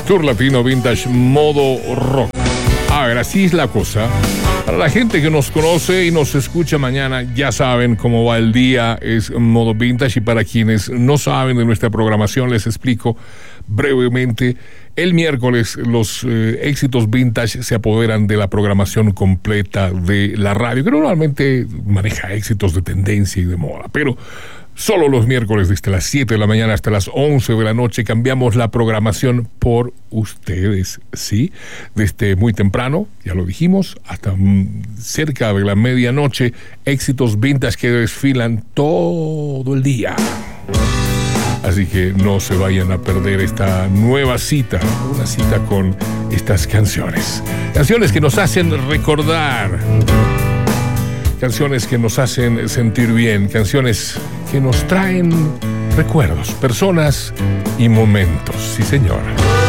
Tour Latino Vintage Modo Rock. A ver, así es la cosa. Para la gente que nos conoce y nos escucha mañana, ya saben cómo va el día, es modo vintage. Y para quienes no saben de nuestra programación, les explico brevemente. El miércoles los éxitos vintage se apoderan de la programación completa de la radio, que normalmente maneja éxitos de tendencia y de moda, pero solo los miércoles desde las 7 de la mañana hasta las 11 de la noche cambiamos la programación por ustedes, ¿sí? Desde muy temprano, ya lo dijimos, hasta cerca de la medianoche, éxitos vintage que desfilan todo el día. Así que no se vayan a perder esta nueva cita, una cita con estas canciones. Canciones que nos hacen recordar, canciones que nos hacen sentir bien, canciones que nos traen recuerdos, personas y momentos. Sí, señor.